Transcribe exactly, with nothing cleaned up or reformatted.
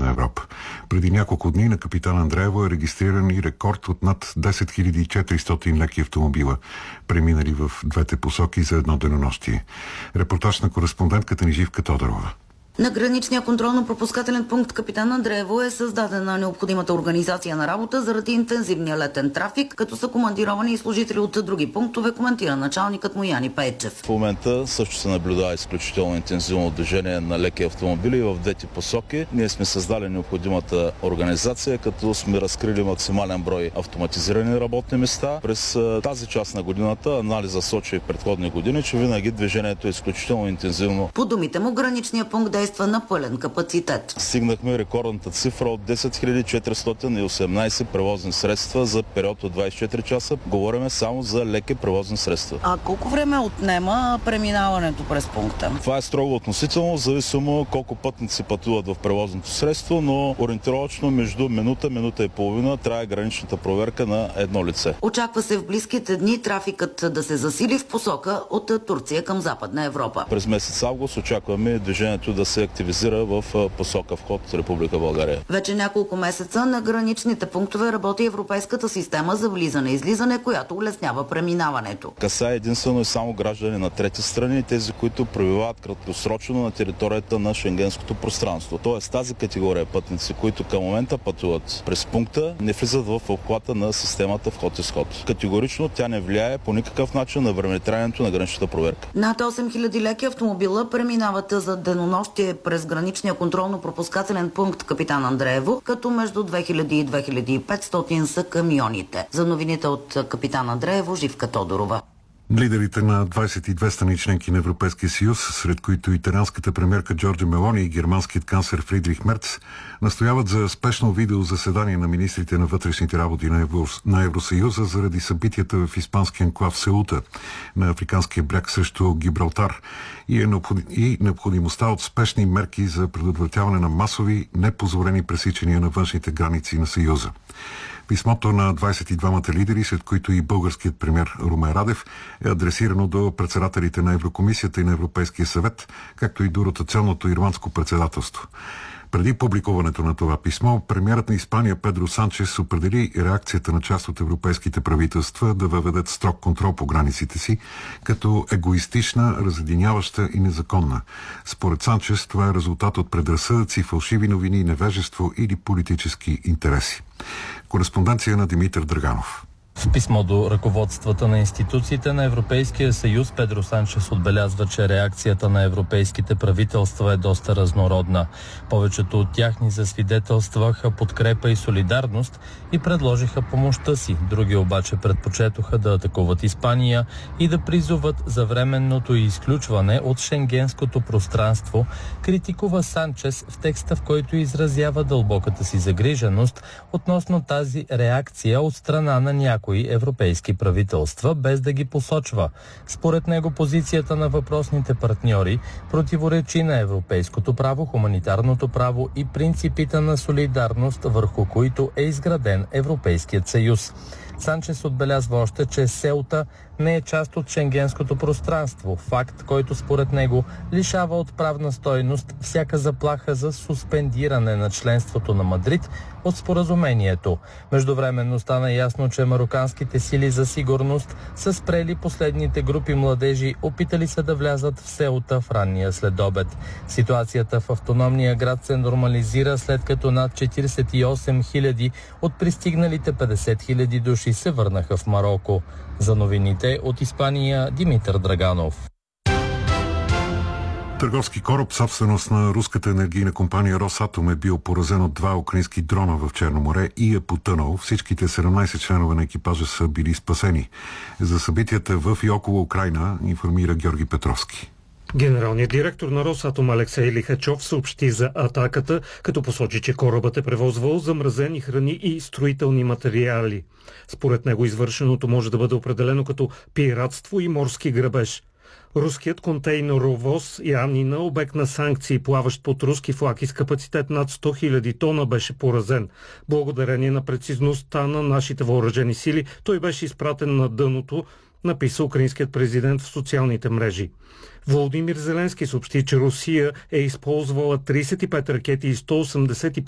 Западна Европа. Преди няколко дни на Капитан Андреево е регистриран и рекорд от над десет хиляди и четиристотин леки автомобила, преминали в двете посоки за едно денонощие. Репортаж на кореспондентката ни Живка Тодорова. На граничния контролно-пропускателен пункт Капитан Андреево е създадена необходимата организация на работа заради интензивния летен трафик, като са командировани и служители от други пунктове, коментира началникът му Яни Пейчев. В момента също се наблюдава изключително интензивно движение на леки автомобили в двете посоки. Ние сме създали необходимата организация, като сме разкрили максимален брой автоматизирани работни места. През тази част на годината анализа сочи в предходни години, че винаги движението е изключително интензивно. По думите му, граничния пункт действа на пълен капацитет. Стигнахме рекордната цифра от десет хиляди четиристотин и осемнадесет превозни средства за период от двадесет и четири часа. Говориме само за леки превозни средства. А колко време отнема преминаването през пункта? Това е строго относително, зависимо колко пътници пътуват в превозното средство, но ориентировачно между минута, минута и половина трябва граничната проверка на едно лице. Очаква се в близките дни трафикът да се засили в посока от Турция към Западна Европа. През месец август очакваме движението да се активизира в посока вход в Република България. Вече няколко месеца на граничните пунктове работи европейската система за влизане и излизане, която улеснява преминаването. Касае единствено и само граждани на трети страни и тези, които пребивават краткосрочно на територията на шенгенското пространство. Тоест тази категория пътници, които към момента пътуват през пункта, не влизат в обхвата на системата вход-изход. Категорично тя не влияе по никакъв начин на времетраенето на граничната проверка. Над осем хиляди леки автомобила преминават за денонощие през граничния контролно-пропускателен пункт Капитан Андреево, като между две хиляди и две хиляди и петстотин са камионите. За новините от Капитан Андреево, Живка Тодорова. Лидерите на двадесет и две страни членки на Европейския съюз, сред които италианската премиерка Джорджа Мелони и германският канцлер Фридрих Мерц, настояват за спешно видеозаседание на министрите на вътрешните работи на, Евро... на Евросъюза заради събитията в испанския анклав Сеута на африканския бряг срещу Гибралтар и, е необход... и необходимостта от спешни мерки за предотвратяване на масови, непозволени пресичания на външните граници на Съюза. Писмото на двадесет и двамата лидери, след които и българският премиер Румен Радев, е адресирано до председателите на Еврокомисията и на Европейския съвет, както и до ротационното ирландско председателство. Преди публикуването на това писмо, премиерът на Испания Педро Санчес определи реакцията на част от европейските правителства да въведат строг контрол по границите си, като егоистична, разединяваща и незаконна. Според Санчес това е резултат от предразсъдъци, фалшиви новини, невежество или политически интереси. Кореспонденция на Димитър Драганов. В писмо до ръководствата на институциите на Европейския съюз Педро Санчес отбелязва, че реакцията на европейските правителства е доста разнородна. Повечето от тях ни засвидетелстваха подкрепа и солидарност и предложиха помощта си. Други обаче предпочетоха да атакуват Испания и да призоват за временното изключване от шенгенското пространство, критикува Санчес в текста, в който изразява дълбоката си загриженост относно тази реакция от страна на някои европейски правителства, без да ги посочва. Според него позицията на въпросните партньори противоречи на европейското право, хуманитарното право и принципите на солидарност, върху които е изграден Европейският съюз. Санчес отбелязва още, че Сеута не е част от шенгенското пространство, факт, който според него лишава от правна стойност всяка заплаха за суспендиране на членството на Мадрид от споразумението. Междувременно стана ясно, че мароканските сили за сигурност са спрели последните групи младежи, опитали се да влязат в Сеута в ранния следобед. Ситуацията в автономния град се нормализира, след като над четиридесет и осем хиляди от пристигналите петдесет хиляди души се върнаха в Мароко. За новините от Испания, Димитър Драганов. Търговски кораб, собственост на руската енергийна компания Росатом, е бил поразен от два украински дрона в Черно море и е потънал. Всичките седемнадесет членове на екипажа са били спасени. За събитията в и около Украйна информира Георги Петровски. Генералният директор на Росатом Алексей Лихачов съобщи за атаката, като посочи, че корабът е превозвал замразени храни и строителни материали. Според него извършеното може да бъде определено като пиратство и морски грабеж. Руският контейнеровоз Янина, обект на санкции, плаващ под руски флаг и с капацитет над сто хиляди тона, беше поразен. Благодарение на прецизността на нашите въоръжени сили, той беше изпратен на дъното, написа украинският президент в социалните мрежи. Володимир Зеленски съобщи, че Русия е използвала тридесет и пет ракети и сто осемдесет и пет